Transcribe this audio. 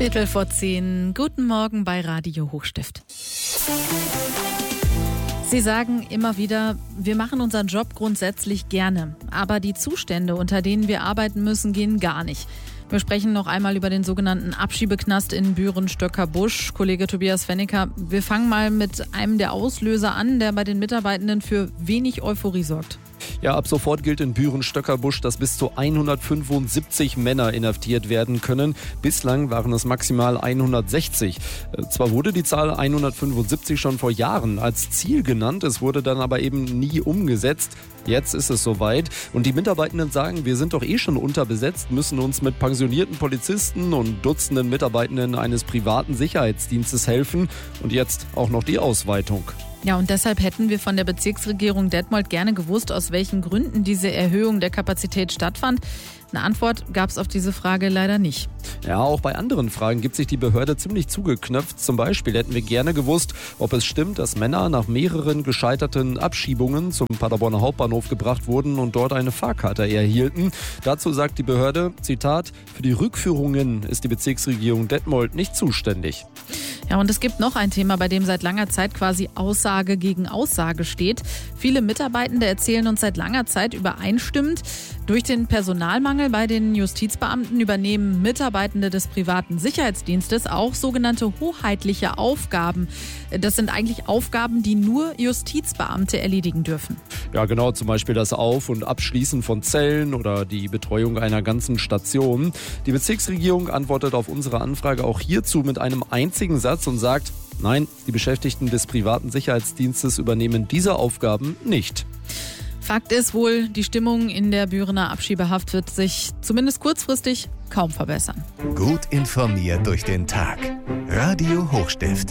9:15. Guten Morgen bei Radio Hochstift. Sie sagen immer wieder, wir machen unseren Job grundsätzlich gerne, aber die Zustände, unter denen wir arbeiten müssen, gehen gar nicht. Wir sprechen noch einmal über den sogenannten Abschiebeknast in Büren-Stöcker-Busch. Kollege Tobias Fennicker, wir fangen mal mit einem der Auslöser an, der bei den Mitarbeitenden für wenig Euphorie sorgt. Ja, ab sofort gilt in Büren-Stöcker-Busch, dass bis zu 175 Männer inhaftiert werden können. Bislang waren es maximal 160. Zwar wurde die Zahl 175 schon vor Jahren als Ziel genannt, es wurde dann aber eben nie umgesetzt. Jetzt ist es soweit und die Mitarbeitenden sagen, wir sind doch eh schon unterbesetzt, müssen uns mit pensionierten Polizisten und Dutzenden Mitarbeitenden eines privaten Sicherheitsdienstes helfen und jetzt auch noch die Ausweitung. Ja, und deshalb hätten wir von der Bezirksregierung Detmold gerne gewusst, aus welchen Gründen diese Erhöhung der Kapazität stattfand. Eine Antwort gab es auf diese Frage leider nicht. Ja, auch bei anderen Fragen gibt sich die Behörde ziemlich zugeknöpft. Zum Beispiel hätten wir gerne gewusst, ob es stimmt, dass Männer nach mehreren gescheiterten Abschiebungen zum Paderborner Hauptbahnhof gebracht wurden und dort eine Fahrkarte erhielten. Dazu sagt die Behörde, Zitat, für die Rückführungen ist die Bezirksregierung Detmold nicht zuständig. Ja, und es gibt noch ein Thema, bei dem seit langer Zeit quasi Aussage gegen Aussage steht. Viele Mitarbeitende erzählen uns seit langer Zeit übereinstimmend, durch den Personalmangel bei den Justizbeamten übernehmen Mitarbeitende des privaten Sicherheitsdienstes auch sogenannte hoheitliche Aufgaben. Das sind eigentlich Aufgaben, die nur Justizbeamte erledigen dürfen. Ja, genau, zum Beispiel das Auf- und Abschließen von Zellen oder die Betreuung einer ganzen Station. Die Bezirksregierung antwortet auf unsere Anfrage auch hierzu mit einem einzigen Satz und sagt, nein, die Beschäftigten des privaten Sicherheitsdienstes übernehmen diese Aufgaben nicht. Fakt ist wohl, die Stimmung in der Bürener Abschiebehaft wird sich zumindest kurzfristig kaum verbessern. Gut informiert durch den Tag. Radio Hochstift.